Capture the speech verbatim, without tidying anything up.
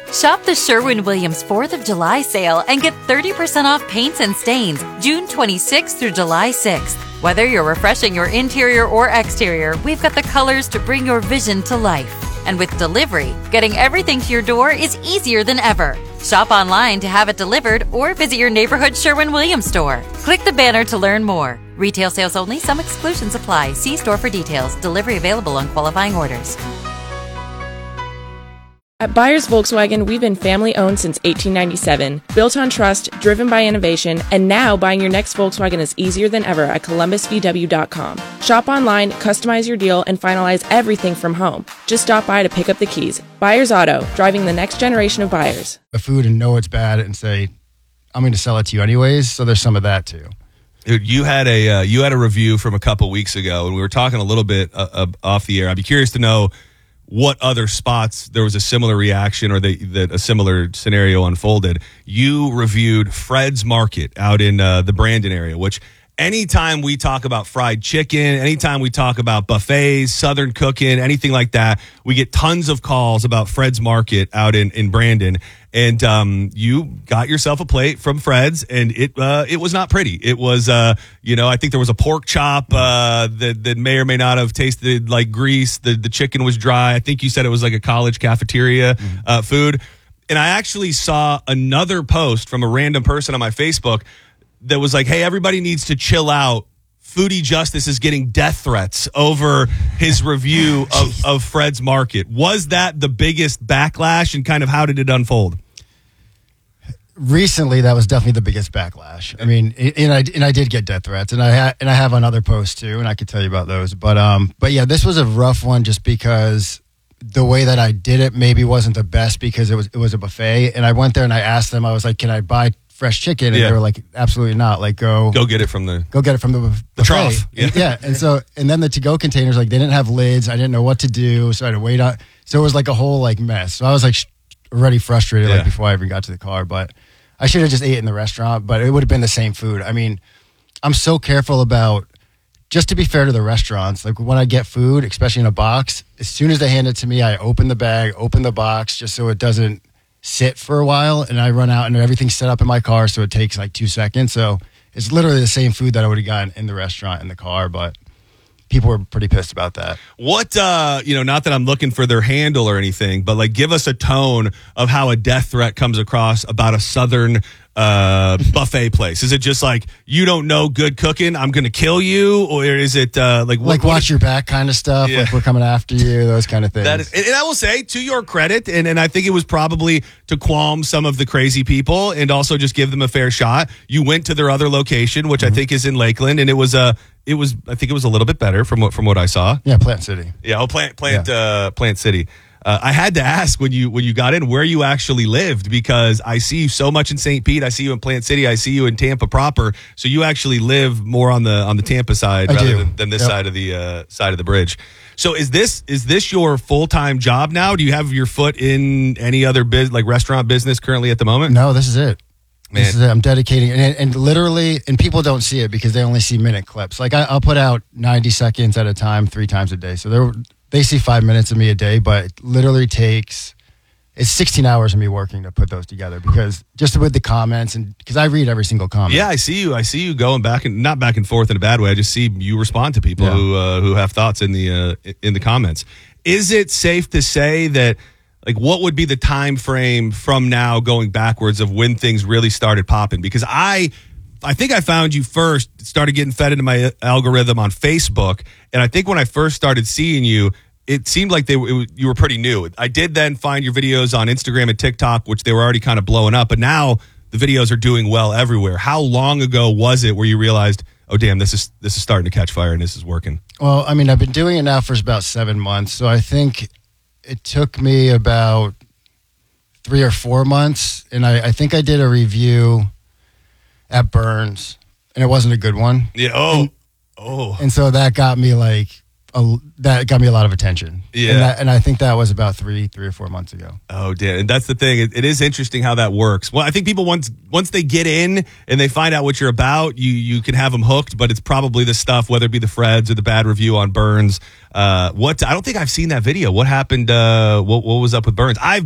Shop the Sherwin-Williams fourth of July sale and get thirty percent off paints and stains June twenty-sixth through July sixth. Whether you're refreshing your interior or exterior, we've got the colors to bring your vision to life. And with delivery, getting everything to your door is easier than ever. Shop online to have it delivered or visit your neighborhood Sherwin-Williams store. Click the banner to learn more. Retail sales only. Some exclusions apply. See store for details. Delivery available on qualifying orders. At Byers Volkswagen, we've been family-owned since eighteen ninety-seven, built on trust, driven by innovation, and now buying your next Volkswagen is easier than ever at Columbus V W dot com. Shop online, customize your deal, and finalize everything from home. Just stop by to pick up the keys. Byers Auto, driving the next generation of buyers. The food and know it's bad and say, I'm going to sell it to you anyways, so there's some of that too. Dude, you had a uh, you had a review from a couple weeks ago, and we were talking a little bit uh, uh, off the air. I'd be curious to know what other spots there was a similar reaction or that a similar scenario unfolded. You reviewed Fred's Market out in uh, the Brandon area, which anytime we talk about fried chicken, anytime we talk about buffets, Southern cooking, anything like that, we get tons of calls about Fred's Market out in, in Brandon. And um, you got yourself a plate from Fred's, and it uh, it was not pretty. It was, uh, you know, I think there was a pork chop uh, that, that may or may not have tasted like grease. The, the chicken was dry. I think you said it was like a college cafeteria mm-hmm. uh, food. And I actually saw another post from a random person on my Facebook that was like, hey, everybody needs to chill out. Foodie Justice is getting death threats over his review of, of Fred's Market. Was that the biggest backlash, and kind of how did it unfold? Recently, that was definitely the biggest backlash. I mean, and I and I did get death threats, and I ha- and I have on other posts too, and I could tell you about those. But um, but yeah, this was a rough one just because the way that I did it maybe wasn't the best because it was it was a buffet, and I went there and I asked them, I was like, can I buy fresh chicken? And yeah. they were like, absolutely not. Like, go go get it from the go get it from the, the, the trough. Yeah. And, yeah, and so and then the to-go containers, like they didn't have lids. I didn't know what to do, so I had to wait out. So it was like a whole like mess. So I was like already frustrated yeah. like before I even got to the car, but I should have just ate in the restaurant, but it would have been the same food. I mean, I'm so careful about, just to be fair to the restaurants, like when I get food, especially in a box, as soon as they hand it to me, I open the bag, open the box, just so it doesn't sit for a while, and I run out and everything's set up in my car, so it takes like two seconds. So it's literally the same food that I would have gotten in the restaurant in the car, but people were pretty pissed about that. What, uh, you know, not that I'm looking for their handle or anything, but like give us a tone of how a death threat comes across about a Southern uh, buffet place. Is it just like, you don't know good cooking, I'm going to kill you? Or is it uh, like... What, like what watch is, your back kind of stuff, yeah. like we're coming after you, those kind of things. That is, and I will say, to your credit, and, and I think it was probably to qualm some of the crazy people and also just give them a fair shot, you went to their other location, which mm-hmm. I think is in Lakeland, and it was a... It was, I think it was a little bit better from what from what I saw. Yeah, Plant City. Yeah, oh, Plant Plant yeah. Uh, Plant City. Uh, I had to ask when you when you got in where you actually lived, because I see you so much in Saint Pete. I see you in Plant City. I see you in Tampa proper. So you actually live more on the on the Tampa side I rather do. than, than this yep. side of the uh, side of the bridge. So is this is this your full time job now? Do you have your foot in any other biz, like restaurant business currently at the moment? No, this is it. Man. This is it. I'm dedicating, and, and literally, and people don't see it because they only see minute clips. Like I, I'll put out ninety seconds at a time, three times a day. So they they see five minutes of me a day, but it literally takes it's sixteen hours of me working to put those together, because just with the comments, and because I read every single comment. Yeah, I see you. I see you going back and not back and forth in a bad way. I just see you respond to people yeah. who uh, who have thoughts in the uh, in the comments. Is it safe to say that? Like, what would be the time frame from now going backwards of when things really started popping? Because I I think I found you first, started getting fed into my algorithm on Facebook. And I think when I first started seeing you, it seemed like they it, you were pretty new. I did then find your videos on Instagram and TikTok, which they were already kind of blowing up. But now the videos are doing well everywhere. How long ago was it where you realized, oh, damn, this is this is starting to catch fire and this is working? Well, I mean, I've been doing it now for about seven months. So I think it took me about three or four months, and I, I think I did a review at Burns, and it wasn't a good one. Yeah. Oh. And, oh. And so that got me like a, that got me a lot of attention. Yeah. And, that, and I think that was about three, three or four months ago. Oh, damn. And that's the thing. It, it is interesting how that works. Well, I think people once once they get in and they find out what you're about, you you can have them hooked. But it's probably the stuff, whether it be the Freds or the bad review on Burns. Uh, what I don't think I've seen that video. What happened? Uh, what what was up with Burns? I've